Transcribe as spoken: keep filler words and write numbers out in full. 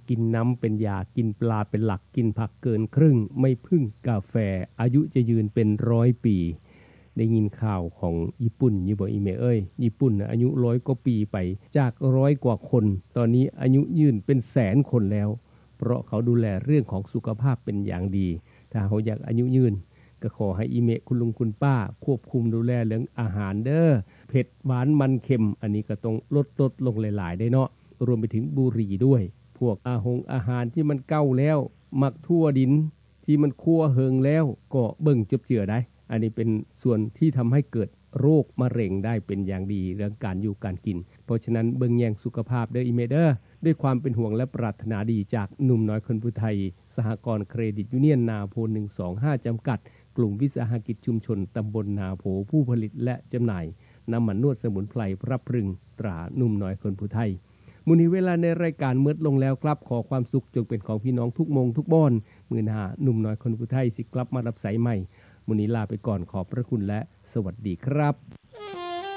กินน้ำเป็นยากินปลาเป็นหลักกินผักเกินครึ่งไม่พึ่งกาแฟอายุจะยืนเป็นร้อยปีได้ยินข่าวของญี่ปุ่นอยู่บ่อีเมเอ้ยญี่ปุ่นนะอายุร้อยกว่าปีไปจากร้อยกว่าคนตอนนี้อายุยืนเป็นแสนคนแล้วเพราะเขาดูแลเรื่องของสุขภาพเป็นอย่างดีถ้าเขาอยากอายุยืนก็ขอให้อีเมะคุณลุงคุณป้าควบคุมดูแลเรื่องอาหารเด้อเผ็ดหวานมันเค็มอันนี้ก็ต้องลดลดลงหลายๆได้เนาะรวมไปถึงบุหรี่ด้วยพวกอาหงอาหารที่มันเก่าแล้วมักทั่วดินที่มันคั่วเหิงแล้วก็เบิ่งจบเจือได้อันนี้เป็นส่วนที่ทำให้เกิดโรคมะเร็งได้เป็นอย่างดีเรื่องการอยู่การกินเพราะฉะนั้นเบิ่งแยงสุขภาพเด้ออีเมเดอร์ด้วยความเป็นห่วงและปรารถนาดีจากหนุ่มน้อยคนผู้ไทยสหกรณ์เครดิตยูเนียนนาโพหนึ่งสองห้าจำกัดกลุ่มวิสาหกิจชุมชนตำบลนาโพผู้ผลิตและจำหน่ายน้ำมันนวดสมุนไพรพระพรึงตราหนุ่มน้อยคนผู้ไทยมื้อนี้เวลาในรายการมืดลงแล้วครับขอความสุขจงเป็นของพี่น้องทุกมงทุกบ้านมื้อหน้าหนุ่มน้อยคนผู้ไทยสิกลับมารับสายใหม่มื้อนี้ลาไปก่อนขอบพระคุณและสวัสดีครับ